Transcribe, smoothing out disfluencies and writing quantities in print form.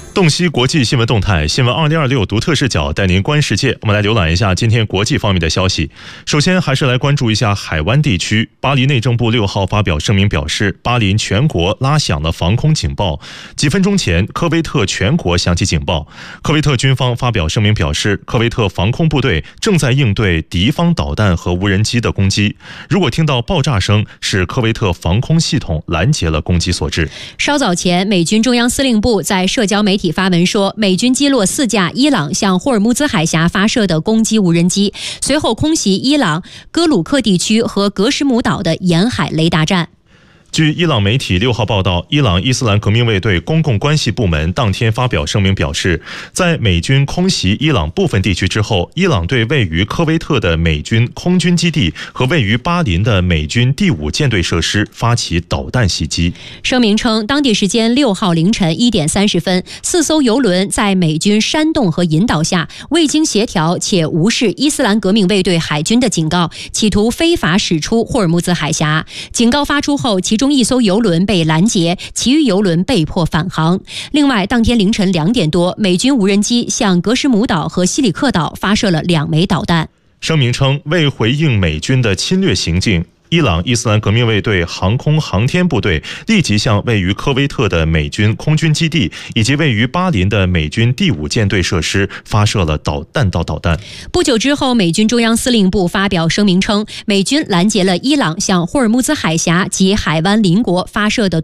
洞悉国际新闻动态，新闻2026独特视角带您观世界。我们来浏览一下今天国际方面的消息。首先还是来关注一下海湾地区。巴林内政部6号发表声明表示，巴林全国拉响了防空警报。几分钟前，科威特全国响起警报。科威特军方发表声明表示，科威特防空部队正在应对敌方导弹和无人机的攻击。如果听到爆炸声，是科威特防空系统拦截了攻击所致。 稍早前，美军中央司令部在社交媒体发文说，美军击落4架伊朗向霍尔木兹海峡发射的攻击无人机，随后空袭伊朗哥鲁克地区和格什姆岛的沿海雷达站。 据伊朗媒体6号报道，伊朗伊斯兰革命卫队公共关系部门当天发表声明表示，在美军空袭伊朗部分地区之后，伊朗对位于科威特的美军空军基地和位于巴林的美军第5舰队设施发起导弹袭击。 声明称，当地时间6号凌晨1点30分，4艘油轮在美军煽动和引导下，未经协调且无视伊斯兰革命卫队海军的警告，企图非法驶出霍尔木兹海峡。警告发出后，其中1艘油轮被拦截，其余油轮被迫返航。另外，当天凌晨2点多，美军无人机向格什姆岛和西里克岛发射了2枚导弹。 声明称，为回应美军的侵略行径，伊朗伊斯兰革命卫队航空航天部队立即向位于科威特的美军空军基地以及位于巴林的美军第5舰队设施发射了弹道导弹。 不久之后，美军中央司令部发表声明称，美军拦截了伊朗向霍尔木兹海峡及海湾邻国发射的